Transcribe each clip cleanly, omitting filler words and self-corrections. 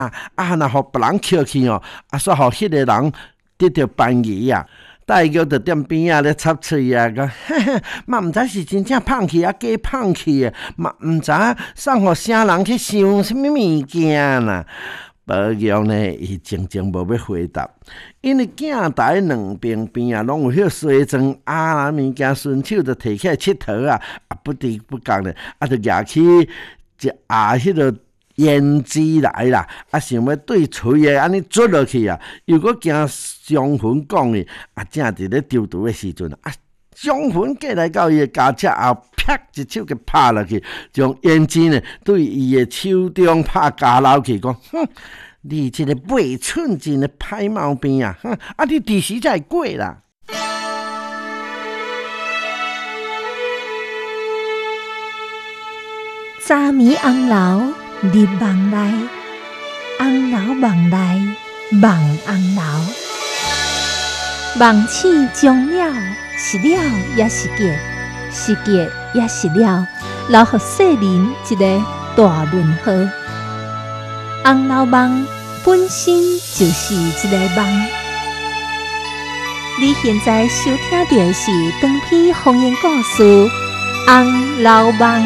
若互别人捡去哦，煞互迄个人得到便宜啊。戴玉就踮边仔咧插喙啊，讲嘛毋知是真正放弃假放弃的，嘛毋知送互啥人去想什么物件啦。宝玉呢，伊静静无要回答，因为镜台两边边拢有迄西装啦物件，顺手就摕起来佚佗啊，不知不觉呢，就举起一迄个胭脂来啦，想要对嘴的安尼捽落去啊，又搁惊香魂讲伊，正伫咧丢毒的时阵香魂过来到伊的家车后，啪一手给拍落去，将胭脂呢对伊的手中拍加落去，讲你这个袂寸进的歹毛病啊！你第时才会过啦。 早暝红楼入梦内，红楼梦内梦红楼。梦醒终了，是了也是结，是结也是了，留予世人一个大问号。红楼梦本身就是一个梦。你现在收听到的是长篇方言故事《红楼梦》。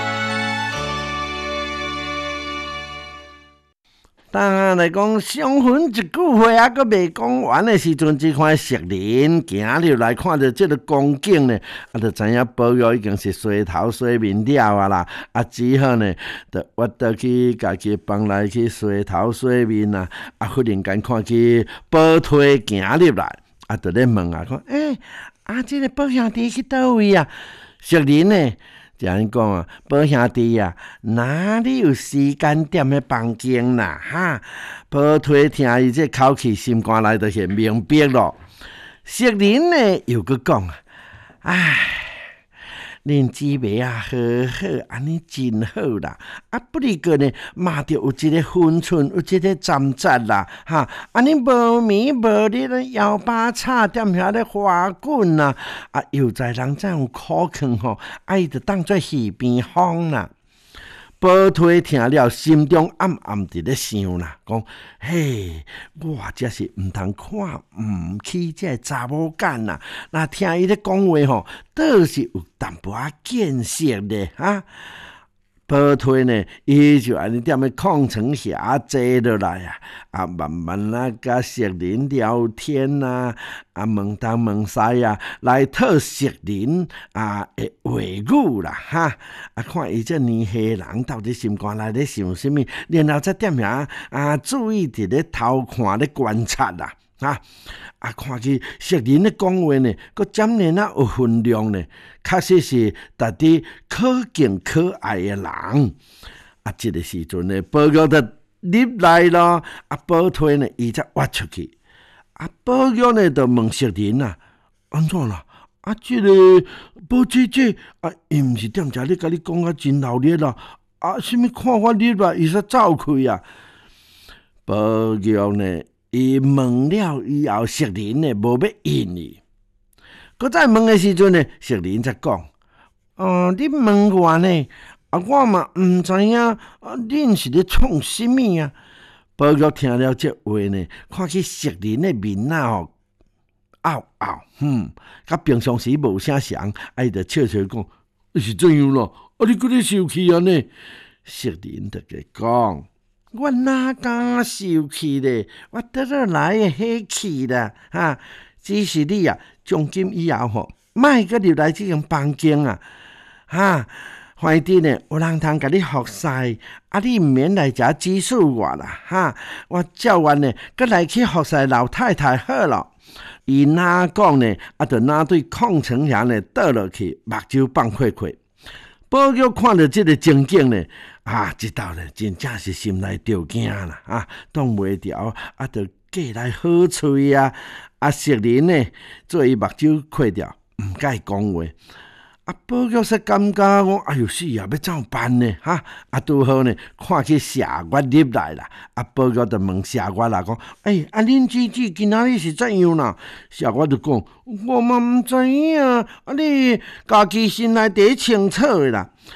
当来讲相分一句话阁未讲完的时阵，只看石林行入来，看到这个光景呢，就知影宝玉已经是洗头洗面了啊啦，只好呢，就挖倒去家己房内去洗头洗面啊，忽然间看见宝推行入来，就咧问啊，讲这个宝兄弟去倒位啊？石林呢？就安尼讲啊，宝兄弟啊，哪里有时间踮咧房间啦？宝推听伊这口气，心肝内就现明白咯。石林呢又搁讲啊，恁姊妹啊，好好，安尼真好啦。不离个呢，嘛着有一个分寸，有一个站节啦，安尼无眠无日咧摇把叉踮遐咧花滚啦，又在人怎有苦劝吼，伊就当作耳边风啦。宝推听了，心中暗暗伫咧想啦，讲嘿，我这是毋通看毋起这查某囝啦。那听伊咧讲话吼，倒是有淡薄仔见识咧宝推呢，伊就安尼踮咧空床下坐落来慢慢甲石林聊天问东问西来讨石林的话语啦看伊这年轻人到底心肝内咧想什么，然后再踮遐注意伫咧偷看咧观察啦看去石林咧讲话呢，佫占然有分量呢，确实是值得可敬可爱的人这个时阵呢，宝玉就入来咯，宝推呢，伊才挖出去，宝玉呢，就问石林安怎啦？这个宝姐姐伊毋是踮遮咧甲你讲真热烈啦？什么看我入来，伊才走开宝玉呢？伊问了以后，石林呢无要应伊。搁再问的时阵呢，石林才讲：你问我呢？我嘛毋知影恁是咧创什么宝玉听了这话呢，看去石林的面拗，甲平常时无啥像，伊就笑笑讲：是怎样咯？你搁咧生气呢？石林就个讲。我哪敢受气咧？我倒落来的火气啦，只是你从今以后莫阁入来这间房间反正呢，有人通甲你服侍，你毋免来遮指使我啦，我照愿呢，阁来去服侍老太太好咯。伊哪讲呢？就哪对空床遐呢倒落去，目睭放开开。宝玉看到这个情景呢，知道呢，真正是心内着惊啦，挡袂牢，就过来好喙石林呢，做伊目睭开掉，毋甲伊讲话。宝玉说感觉讲，哎呦死要怎么办呢？拄好呢，看去夏月入来啦。宝玉就问夏月啦，讲，恁姊姊今仔日是怎样啦？夏月就讲，我嘛毋知影，你家己心内底清楚的啦。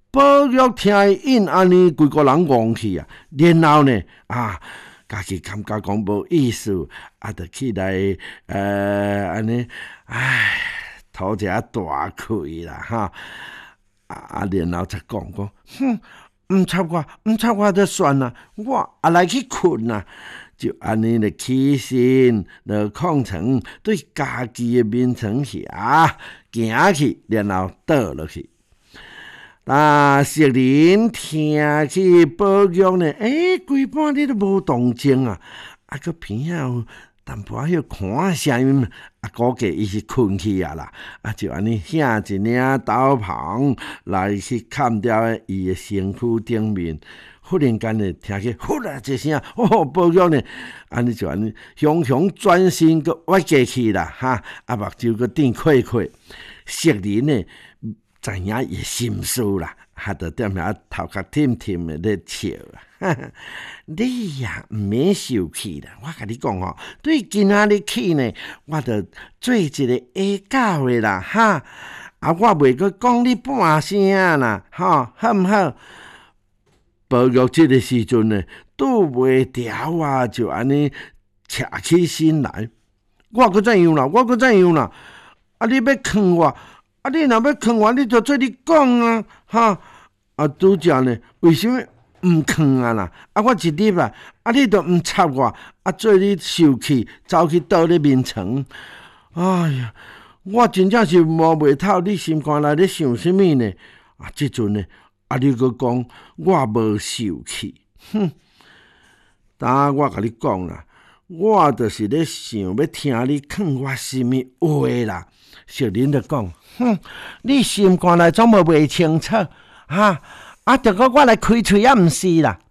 宝玉听伊应安尼，规个人戇去啊。然后呢，家己感觉讲无意思，就起来安尼，吐一下大气啦，哈。然后才讲，毋插我就算啦，我来去困啦。就安尼就起身，就空床对家己的眠床下行去，然后倒落去。石林听起宝玉呢，规半日都无动静啊，个偏有淡薄仔看声音，估计伊是困去啊啦，就安尼掀一领斗篷来去盖掉伊的身躯顶面。忽然间呢，听起呼啦一声，宝玉呢，安尼就安尼，雄雄转身个歪过去啦，目睭个顶开开。石林呢，知影伊心思啦，就踮遐头壳甜甜的咧笑啊。你呀，毋免受气啦，我甲你讲吼，对今仔日起呢，我着做一个下狗的啦，我袂阁讲你半声啦，好毋好？宝玉这个时阵呢，拄袂调啊，就安尼扯起身来。我阁怎样啦？你要劝我，你若要劝我，你就做你讲啊，拄则呢，为什么毋劝啊啦？我一日啊，你都毋插我，做你受气，走去倒咧眠床。哎呀，我真正是摸袂透你心肝内咧想啥物呢？即阵呢？你阁讲我无受气，当我甲你讲啦，我就是咧想要听你劝我什么话啦。小林就讲，你心肝内总无袂清楚，着个我来开喙也毋是啦。